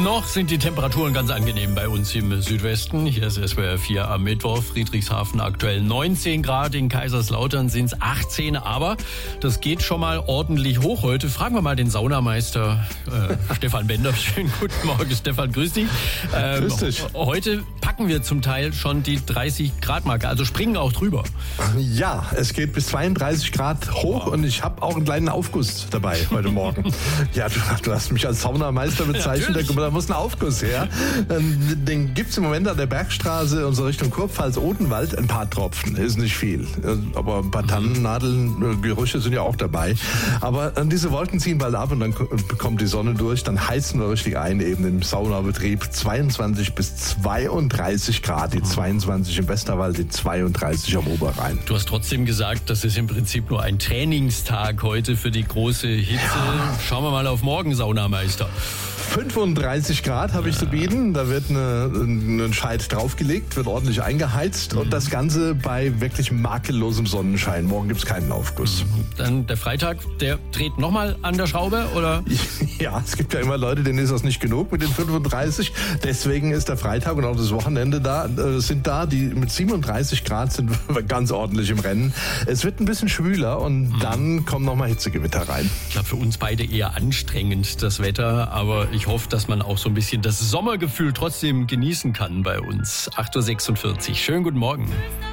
Noch sind die Temperaturen ganz angenehm bei uns im Südwesten. Hier ist SWR 4 am Mittwoch. Friedrichshafen aktuell 19 Grad, in Kaiserslautern sind es 18. Aber das geht schon mal ordentlich hoch heute. Fragen wir mal den Saunameister Stefan Bender. Schönen guten Morgen, Stefan, grüß dich. Grüß dich. Heute packen wir zum Teil schon die 30-Grad-Marke, also springen auch drüber. Ja, es geht bis 32 Grad hoch und ich habe auch einen kleinen Aufguss dabei heute Morgen. Ja, du hast mich als Saunameister bezeichnet, da muss ein Aufguss her. Den gibt's im Moment an der Bergstraße und so Richtung Kurpfalz-Odenwald ein paar Tropfen, ist nicht viel. Aber ein paar Tannennadeln-Gerüche sind ja auch dabei. Aber diese Wolken ziehen bald ab und dann kommt die Sonne durch, dann heizen wir richtig ein, eben im Saunabetrieb. 22 bis 32 Grad, die 22 im Westerwald, die 32 am Oberrhein. Du hast trotzdem gesagt, das ist im Prinzip nur ein Trainingstag heute für die große Hitze. Ja. Schauen wir mal auf morgen, Saunameister. 35 Grad habe ich zu bieten. Da wird ein Scheit draufgelegt, wird ordentlich eingeheizt und das Ganze bei wirklich makellosem Sonnenschein. Morgen gibt es keinen Aufguss. Dann der Freitag, der dreht nochmal an der Schraube, oder? Ja, es gibt ja immer Leute, denen ist das nicht genug mit den 35. Deswegen ist der Freitag und auch das Wochenende sind die mit 37 Grad sind ganz ordentlich im Rennen. Es wird ein bisschen schwüler und dann kommen nochmal Hitzegewitter rein. Ich glaube, für uns beide eher anstrengend, das Wetter, aber ich hoffe, dass man auch so ein bisschen das Sommergefühl trotzdem genießen kann bei uns. 8.46 Uhr. Schönen guten Morgen.